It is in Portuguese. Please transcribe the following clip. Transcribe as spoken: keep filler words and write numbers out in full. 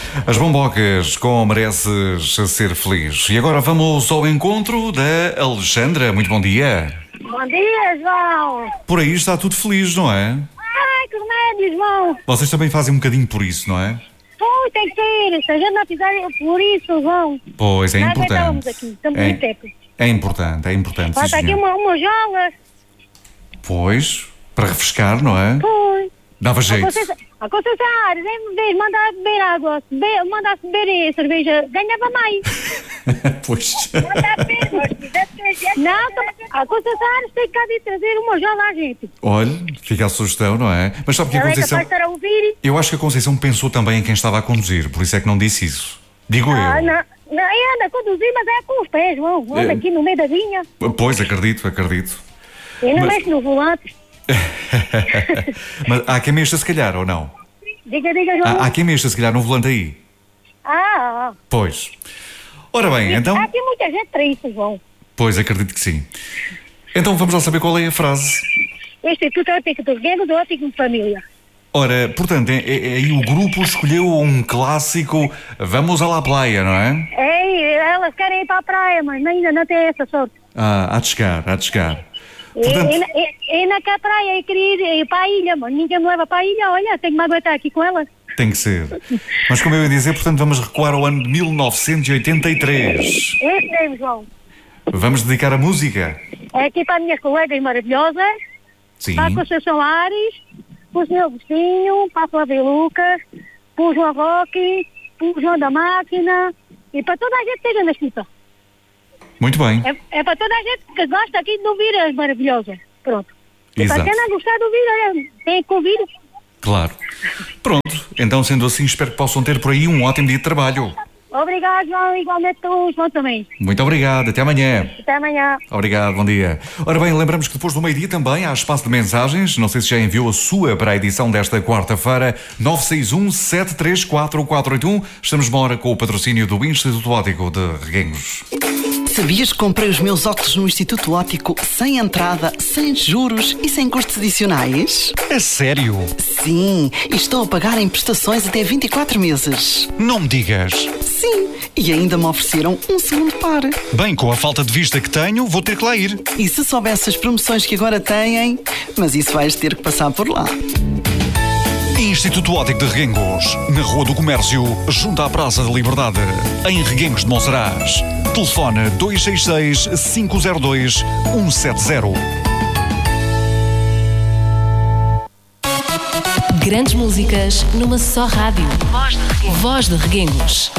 As bombocas com Mereces Ser Feliz. E agora vamos ao encontro da Alexandra. Muito bom dia. Bom dia, João. Por aí está tudo feliz, não é? Ai, que remédio, João. Vocês também fazem um bocadinho por isso, não é? Ui, tem que ser. Se a gente não fizer por isso, João. Pois, é não importante. aguentamos aqui, estamos é, muito secos. é importante, é importante. Falta sim, aqui senhor. uma, uma jola. Pois, para refrescar, não é? Pois. Dava A jeito. Conceição, a Conceição Ares, em vez de mandar beber água, be, mandasse beber cerveja, ganhava mais. Pois. Não, a Conceição Ares tem que de trazer uma jola à gente. Olha, fica a sugestão, não é? Mas sabe que a Ela é Conceição... capaz de estar a ouvir. Eu acho que a Conceição pensou também em quem estava a conduzir, por isso é que não disse isso. Digo Ah, eu. não, não, anda a conduzir, mas é com os pés, João. Anda É. aqui no meio da vinha. Pois, acredito, acredito. E não Mas- mexe no volante. Mas há quem mexa se calhar, ou não? Diga, diga, João. Há, há quem mexa se calhar no volante aí. Ah, ah. Pois. Ora bem, então... Há aqui muita gente triste, João. Pois, acredito que sim. Então vamos lá saber qual é a frase. Instituto Óptico dos Guedes, Óptico de Família. Ora, portanto, é, é, é aí o grupo escolheu um clássico Vamos à la Playa, não é? Ei, elas querem ir para a praia, mas ainda não tem essa sorte. Ah, há de chegar, há de chegar. E, Portanto- e, e, e naquela praia, eu queria ir, ir para a ilha, mas ninguém me leva para a ilha. Olha, tenho que me aguentar aqui com elas. Tem que ser. Mas como eu ia dizer, portanto, vamos recuar ao ano de mil novecentos e oitenta e três. Esse mesmo, João. Vamos dedicar a música. É aqui para as minhas colegas maravilhosas, Sim. para a Conceição Ares, para o senhor Agostinho, para a Flávia Lucas, para o João Roque, para o João da Máquina e para toda a gente que esteja na equipa. Muito bem. É, é para toda a gente que gosta aqui de ouvir as maravilhosas. Pronto. E Exato. para quem não gostar de ouvir, olha, tem que ouvir. Claro. Pronto. Então, sendo assim, espero que possam ter por aí um ótimo dia de trabalho. Obrigado, João, igualmente o João também. Muito obrigado. Até amanhã. Até amanhã. Obrigado, bom dia. Ora bem, lembramos que depois do meio-dia também há espaço de mensagens. Não sei se já enviou a sua para a edição desta quarta-feira. nove seis um, sete três quatro, quatro oito um. Estamos uma hora com o patrocínio do Instituto Óptico de Reguengos. Sabias que comprei os meus óculos no Instituto Óptico sem entrada, sem juros e sem custos adicionais? É sério? Sim, e estou a pagar em prestações até vinte e quatro meses. Não me digas. Sim, e ainda me ofereceram um segundo par. Bem, com a falta de vista que tenho, vou ter que lá ir. E se soubesse as promoções que agora têm, mas isso vais ter que passar por lá. Instituto Óptico de Reguengos, na Rua do Comércio, junto à Praça da Liberdade, em Reguengos de Monsaraz. Telefone dois seis seis, cinco zero dois, um sete zero. Grandes músicas numa só rádio. Voz de Reguengos.